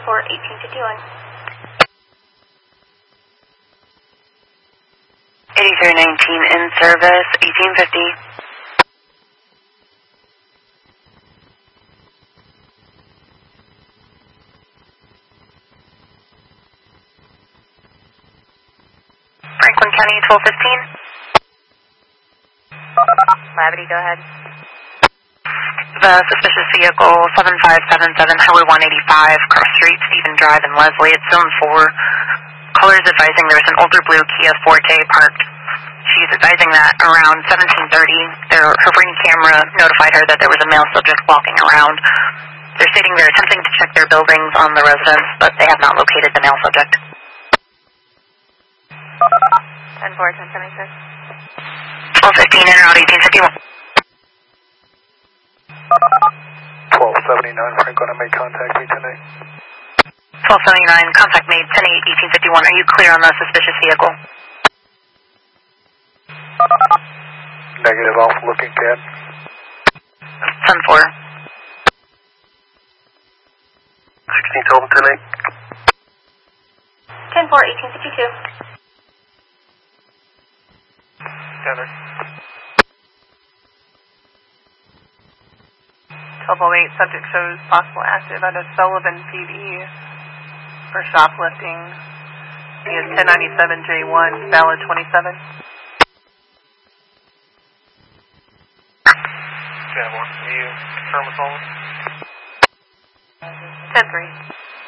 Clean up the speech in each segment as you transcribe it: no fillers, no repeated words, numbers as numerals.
10-4, 1851. 8319 in service, 1850. Franklin County, 1215. Labadee, go ahead. The suspicious vehicle, 7577 Highway 185, Cross Street, Stephen Drive in Leslie. It's zone 4. Caller is advising there's an older blue Kia Forte parked. She's advising that around 1730, her ring camera notified her that there was a male subject walking around. They're stating they're attempting to check their buildings on the residence, but they have not located the male subject. 10-4, 1076. 1215 in route 1851. 1279, Franklin, I made contact, B10A. 1279, contact made, 10-8, 1851. Are you clear on the suspicious vehicle? Negative, off looking, CAD. 10-4. 1612, 10-8. 10-4, 1852. Center. 1208, subject shows possible active at a Sullivan PD for shoplifting. He is 1097J1, valid 27. Yeah, well, can you confirm with all? 10-3.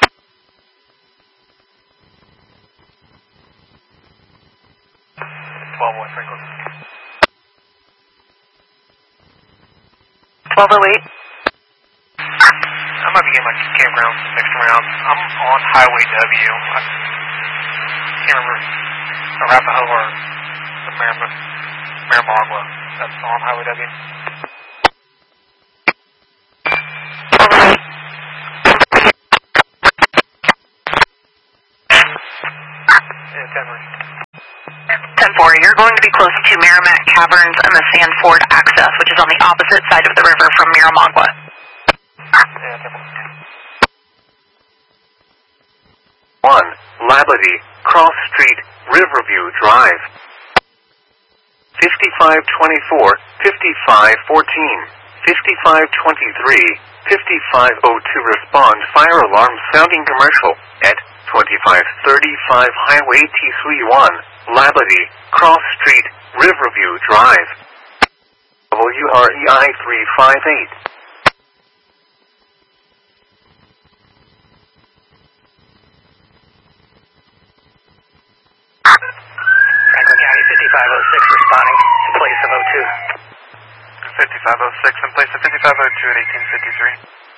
12-1, Franklin. 1208. I might be getting my campground mixed around. I'm on Highway W. I can't remember Arapahoe or the Maramagua. That's on Highway W. Yeah, Denver. 10-4, you're going to be close to Merrimack Caverns and the Sanford access, which is on the opposite side of the river from Miramagua. Yeah, Denver. 1, Labadee, Cross Street, Riverview Drive. 5524, 5514, 5523, 5502 respond, fire alarm sounding commercial at 2535 Highway T31, Labadee, Cross Street, Riverview Drive. WREI 358. Franklin County 5506 responding in place of 02. 5506 in place of 5502 at 1853.